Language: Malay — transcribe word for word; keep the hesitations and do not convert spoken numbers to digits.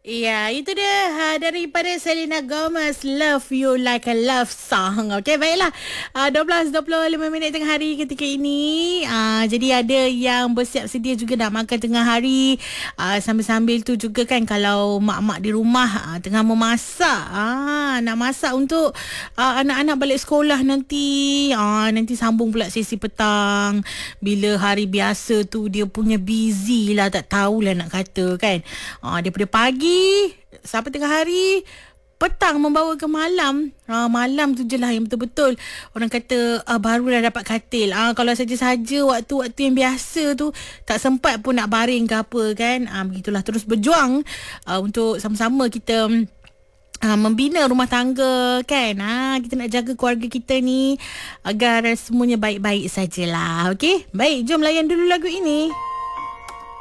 Ya, itu dia ha, daripada Selena Gomez, Love You Like a Love Song. Okey, baiklah. Uh, dua belas dua puluh lima minit tengah hari ketika ini. Uh, jadi ada yang bersiap sedia juga nak makan tengah hari. Uh, sambil-sambil tu juga kan kalau mak-mak di rumah uh, tengah memasak. Uh, nak masak untuk uh, anak-anak balik sekolah nanti. Uh, nanti sambung pula sesi petang. Bila hari biasa tu dia punya busy lah, tak tahulah nak kata kan. Uh, daripada pagi sampai tengah hari, petang membawa ke malam. Ha, malam tu je lah yang betul-betul orang kata uh, barulah dapat katil. Ha, kalau saja-saja waktu-waktu yang biasa tu tak sempat pun nak baring ke apa kan. Ha, begitulah, terus berjuang uh, untuk sama-sama kita uh, membina rumah tangga kan. Ha, kita nak jaga keluarga kita ni agar semuanya baik-baik sajalah. Okey, baik, jom layan dulu lagu ini.